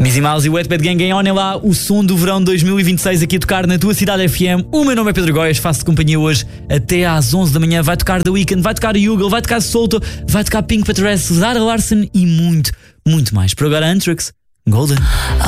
Mizzy Mouse e Wet Bad Gang em On é lá o som do verão 2026 aqui a tocar na tua cidade FM. O meu nome é Pedro Góes, faço-te companhia hoje até às 11 da manhã. Vai tocar The Weeknd, vai tocar Yugal, vai tocar Solto, vai tocar Pink Patrese, Zara Larsson e muito, muito mais. Por agora, Anthrax, Golden.